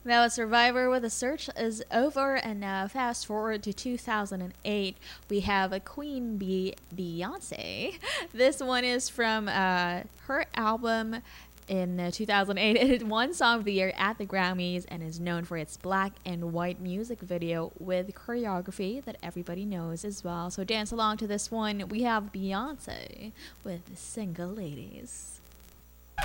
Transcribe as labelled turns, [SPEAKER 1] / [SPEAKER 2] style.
[SPEAKER 1] Now, Survivor with a Search is over, and now fast forward to 2008. We have a Queen Bee, Beyonce. This one is from her album in 2008. It won Song of the Year at the Grammys and is known for its black and white music video with choreography that everybody knows as well. So dance along to this one. We have Beyonce with Single Ladies.